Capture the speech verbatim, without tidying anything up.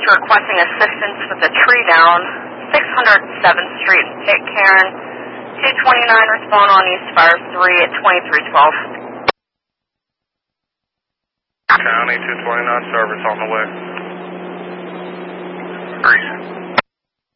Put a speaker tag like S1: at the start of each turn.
S1: requesting assistance with a tree down, six hundred seventh Street in Pitcairn. two twenty-nine, respond on East Fire three at twenty-three twelve.
S2: County two twenty-nine, service on the way. Grease.